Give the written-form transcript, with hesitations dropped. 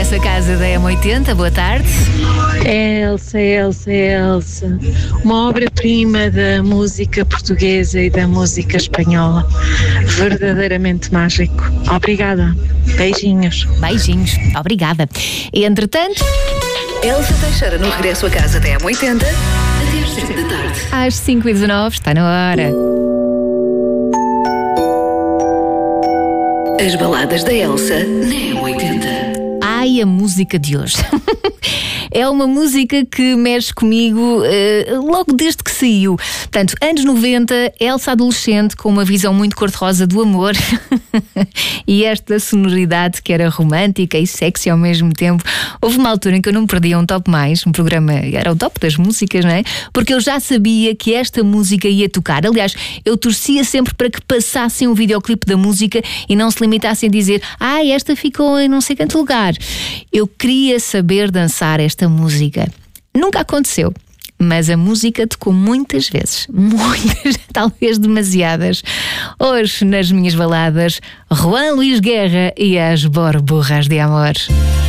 regresso a casa da M80, boa tarde. Elsa, uma obra-prima da música portuguesa e da música espanhola, verdadeiramente mágico. Obrigada, beijinhos. Beijinhos, obrigada. Entretanto, Elsa Teixeira no regresso a casa da M80, até às 7 da tarde. às 5h19, está na hora. As baladas da Elsa na M80. Ai, a música de hoje. É uma música que mexe comigo logo desde que saiu. Portanto, anos 90, Elsa adolescente com uma visão muito cor-de-rosa do amor e esta sonoridade que era romântica e sexy ao mesmo tempo. Houve uma altura em que eu não me perdia um Top Mais, um programa, era o top das músicas, não é? Porque eu já sabia que esta música ia tocar. Aliás, eu torcia sempre para que passassem um videoclipe da música e não se limitassem a dizer esta ficou em não sei quanto lugar. Eu queria saber dançar esta música. Nunca aconteceu, mas a música tocou muitas vezes, muitas, talvez demasiadas. Hoje, nas minhas baladas, Juan Luís Guerra e as Borburras de Amor.